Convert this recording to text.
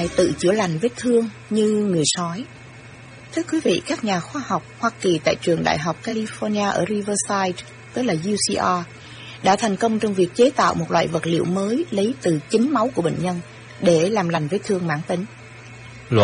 tự chữa lành vết thương như người sói. Thưa quý vị, các nhà khoa học Hoa Kỳ tại trường Đại học California ở Riverside, tức là UCR, đã thành công trong việc chế tạo một loại vật liệu mới lấy từ chính máu của bệnh nhân để làm lành vết thương mãn tính.